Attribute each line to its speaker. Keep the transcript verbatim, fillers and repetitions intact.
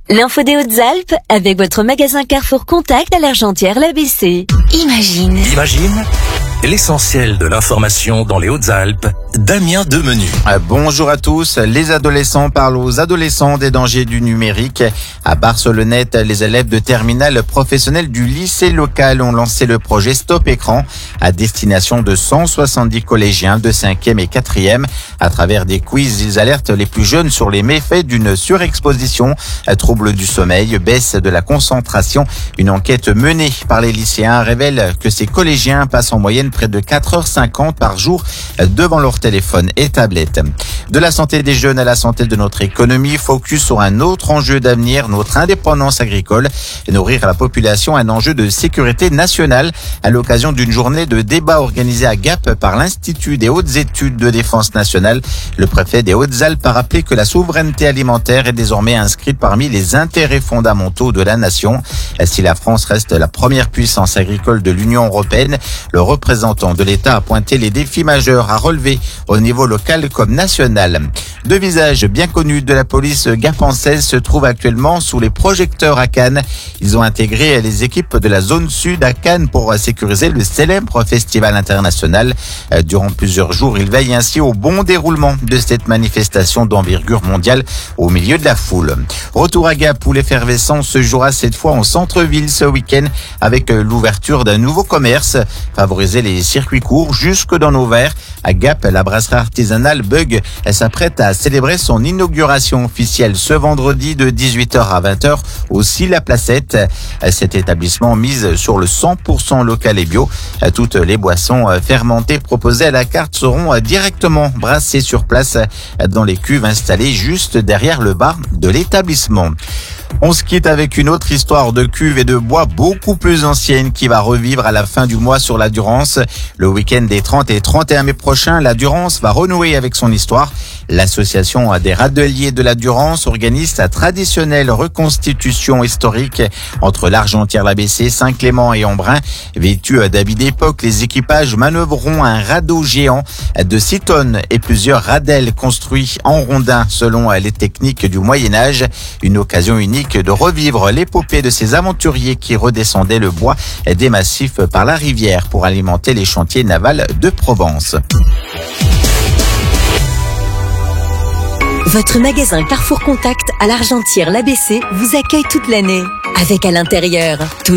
Speaker 1: L'info des Hautes-Alpes avec votre magasin Carrefour Contact à l'Argentière-l'A B C. Imagine.
Speaker 2: Imagine l'essentiel de l'information dans les Hautes-Alpes, Damien Demenu.
Speaker 3: Bonjour à tous. Les adolescents parlent aux adolescents des dangers du numérique. À Barcelonnette, les élèves de terminale professionnelle du lycée local ont lancé le projet Stop Écran à destination de cent soixante-dix collégiens de cinquième et quatrième. À travers des quiz, ils alertent les plus jeunes sur les méfaits d'une surexposition, troubles du sommeil, baisse de la concentration. Une enquête menée par les lycéens révèle que ces collégiens passent en moyenne près de quatre heures cinquante par jour devant leur téléphone et tablette. De la santé des jeunes à la santé de notre économie, focus sur un autre enjeu d'avenir, notre indépendance agricole. Et nourrir la population, un enjeu de sécurité nationale à l'occasion d'une journée de débat organisée à Gap par l'Institut des hautes études de défense nationale. Le préfet des Hautes-Alpes a rappelé que la souveraineté alimentaire est désormais inscrite parmi les intérêts fondamentaux de la nation. Si la France reste la première puissance agricole de l'Union européenne, le représentant de l'État a pointé les défis majeurs à relever au niveau local comme national. Deux visages bien connus de la police gapençaise se trouvent actuellement sous les projecteurs à Cannes. Ils ont intégré les équipes de la zone sud à Cannes pour sécuriser le célèbre festival international. Durant plusieurs jours, ils veillent ainsi au bon déroulement de cette manifestation d'envergure mondiale au milieu de la foule. Retour à Gap où l'effervescence se jouera cette fois en centre-ville ce week-end avec l'ouverture d'un nouveau commerce. Favoriser les circuits courts jusque dans nos verres. À Gap, la brasserie artisanale Bug s'apprête à célébrer son inauguration officielle ce vendredi de dix-huit heures à vingt heures aussi la Placette. Cet établissement mise sur le cent pour cent local et bio. Toutes les boissons fermentées proposées à la carte seront directement brassées sur place dans les cuves installées juste derrière le bar de l'établissement. On se quitte avec une autre histoire de cuve et de bois beaucoup plus ancienne qui va revivre à la fin du mois sur la Durance. Le week-end des trente et trente et un mai prochains, la Durance va renouer avec son histoire. L'association des Radeliers de la Durance organise sa traditionnelle reconstitution historique entre l'Argentière-l'A B C, Saint-Clément et Embrun. Vêtus d'habits d'époque, les équipages manœuvreront un radeau géant de six tonnes et plusieurs radels construits en rondins selon les techniques du Moyen-Âge. Une occasion unique de revivre l'épopée de ces aventuriers qui redescendaient le bois des massifs par la rivière pour alimenter les chantiers navals de Provence.
Speaker 1: Votre magasin Carrefour Contact à l'Argentière-l'A B C vous accueille toute l'année. Avec à l'intérieur tout